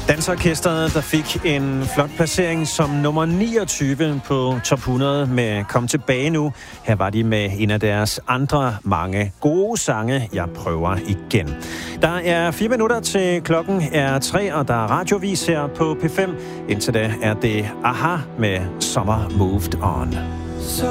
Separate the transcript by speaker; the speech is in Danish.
Speaker 1: Dansorkestret, der fik en flot placering som nummer 29 på top 100 med Kom tilbage nu. Her var de med en af deres andre mange gode sange, Jeg prøver igen. Der er 4 minutter til klokken er 3, og der er radiovis her på P5. Indtil da er det Aha med Summer Moved On.